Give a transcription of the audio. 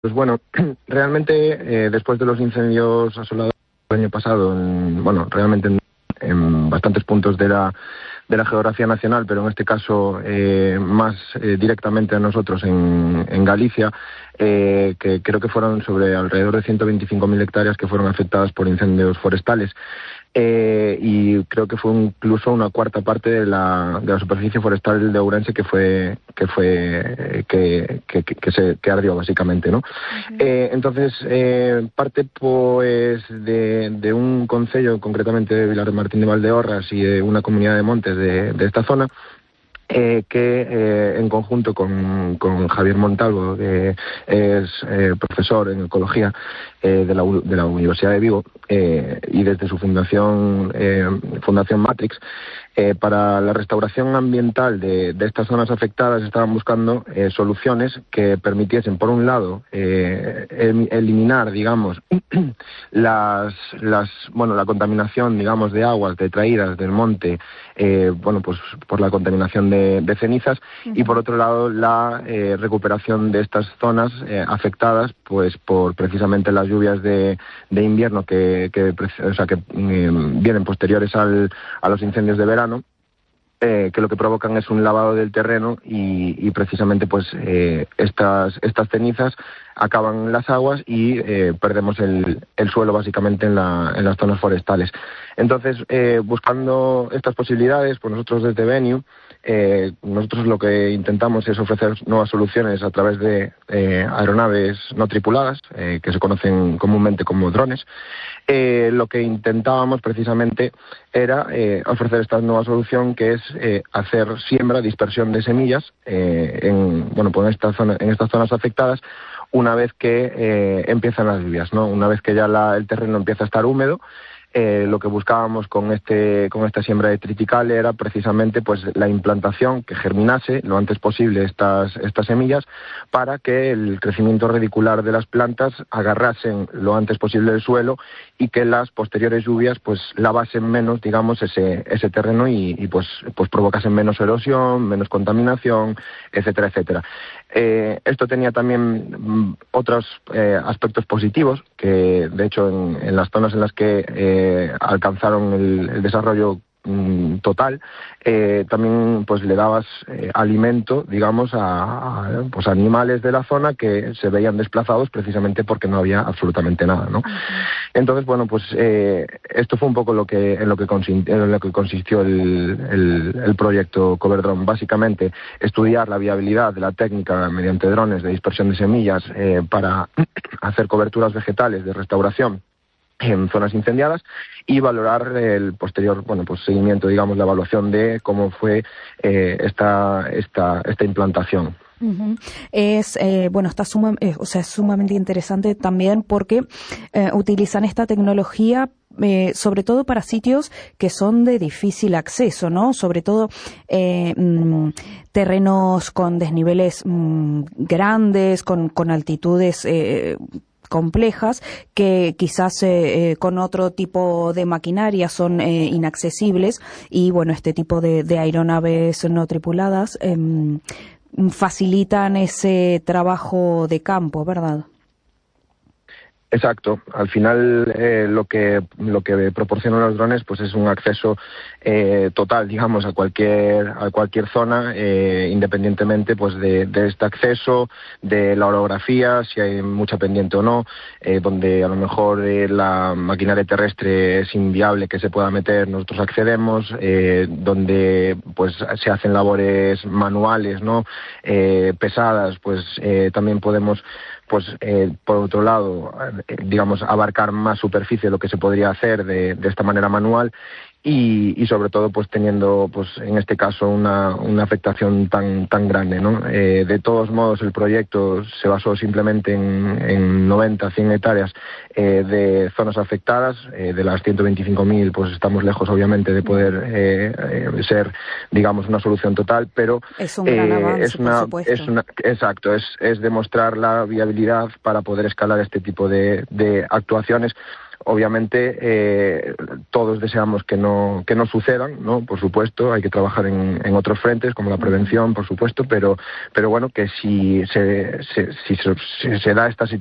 Pues bueno, realmente después de los incendios asolados el año pasado, realmente en bastantes puntos de la geografía nacional, pero en este caso más directamente a nosotros en Galicia, que creo que fueron sobre alrededor de 125.000 hectáreas que fueron afectadas por incendios forestales. Y creo que fue incluso una cuarta parte de la superficie forestal de Ourense que ardió básicamente, ¿no? Uh-huh. Entonces parte pues de un concello, concretamente de Vilar de Martín de Valdeorras y de una comunidad de montes de esta zona, que en conjunto con Javier Montalvo, que es profesor en ecología de la Universidad de Vigo, y desde su fundación Matrix, para la restauración ambiental de estas zonas afectadas estaban buscando soluciones que permitiesen, por un lado, eliminar, digamos, la contaminación, digamos, de aguas detraídas del monte, pues por la contaminación de cenizas, uh-huh. Y por otro lado la recuperación de estas zonas afectadas pues por precisamente las lluvias de invierno que vienen posteriores a los incendios de verano, que lo que provocan es un lavado del terreno y precisamente pues estas cenizas acaban en las aguas y perdemos el suelo básicamente en las zonas forestales. Entonces, buscando estas posibilidades, pues nosotros desde Venue, nosotros lo que intentamos es ofrecer nuevas soluciones a través de aeronaves no tripuladas, que se conocen comúnmente como drones. Lo que intentábamos precisamente era ofrecer esta nueva solución, que es hacer siembra, dispersión de semillas en estas zonas afectadas, una vez que empiezan las lluvias, ¿no? Una vez que ya el terreno empieza a estar húmedo. Lo que buscábamos con esta siembra de triticale era precisamente pues la implantación, que germinase lo antes posible estas semillas, para que el crecimiento radicular de las plantas agarrasen lo antes posible el suelo y que las posteriores lluvias pues lavasen menos, digamos, ese terreno y pues provocasen menos erosión, menos contaminación, etcétera, etcétera. Esto tenía también otros aspectos positivos, que de hecho en las zonas en las que alcanzaron el desarrollo total, también pues le dabas alimento, digamos, a animales de la zona que se veían desplazados precisamente porque no había absolutamente nada, ¿no? Uh-huh. Entonces, bueno, pues esto fue un poco en lo que consistió el proyecto Cover Drone. Básicamente, estudiar la viabilidad de la técnica mediante drones de dispersión de semillas para hacer coberturas vegetales de restauración en zonas incendiadas y valorar el posterior seguimiento, digamos, la evaluación de cómo fue esta implantación. Uh-huh. Está sumamente interesante también porque utilizan esta tecnología sobre todo para sitios que son de difícil acceso, ¿no? Sobre todo terrenos con desniveles grandes, con altitudes complejas, que quizás con otro tipo de maquinaria son inaccesibles, y bueno, este tipo de aeronaves no tripuladas facilitan ese trabajo de campo, ¿verdad? Exacto. Al final lo que proporcionan los drones pues es un acceso total, digamos, a cualquier zona, independientemente pues de este acceso, de la orografía, si hay mucha pendiente o no, donde a lo mejor la maquinaria terrestre es inviable que se pueda meter, nosotros accedemos, donde pues se hacen labores manuales, ¿no? Pesadas, pues también podemos por otro lado, digamos, abarcar más superficie de lo que se podría hacer de esta manera manual y sobre todo pues teniendo pues en este caso una afectación tan grande, ¿no? De todos modos el proyecto se basó simplemente en 90-100 hectáreas de zonas afectadas, de las 125.000 pues estamos lejos obviamente de poder ser, digamos, una solución total, pero es un gran avance, por supuesto. Exacto, es demostrar la viabilidad para poder escalar este tipo de actuaciones, Obviamente todos deseamos que no sucedan, ¿no? Por supuesto, hay que trabajar en otros frentes como la prevención, por supuesto, pero bueno, que si se da esta situación